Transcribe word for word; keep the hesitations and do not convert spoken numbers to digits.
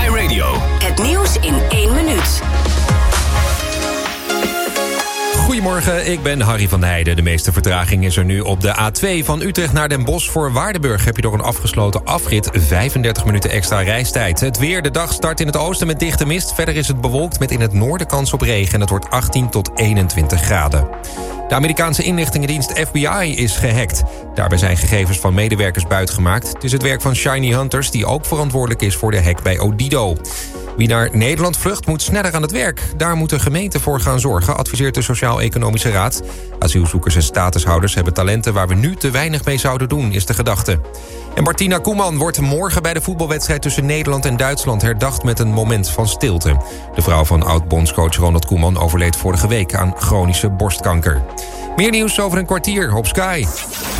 Sky Radio. Het nieuws in één minuut. Goedemorgen, ik ben Harry van der Heijden. De meeste vertraging is er nu op de A twee van Utrecht naar Den Bosch. Voor Waardenburg heb je door een afgesloten afrit vijfendertig minuten extra reistijd. Het weer, de dag start in het oosten met dichte mist. Verder is het bewolkt met in het noorden kans op regen. En het wordt achttien tot eenentwintig graden. De Amerikaanse inlichtingendienst F B I is gehackt. Daarbij zijn gegevens van medewerkers buitgemaakt. Het is het werk van Shiny Hunters, die ook verantwoordelijk is voor de hack bij Odido. Wie naar Nederland vlucht, moet sneller aan het werk. Daar moet de gemeente voor gaan zorgen, adviseert de Sociaal-Economische Raad. Asielzoekers en statushouders hebben talenten waar we nu te weinig mee zouden doen, is de gedachte. En Martina Koeman wordt morgen bij de voetbalwedstrijd tussen Nederland en Duitsland herdacht met een moment van stilte. De vrouw van oud-bondscoach Ronald Koeman overleed vorige week aan chronische borstkanker. Meer nieuws over een kwartier op Sky.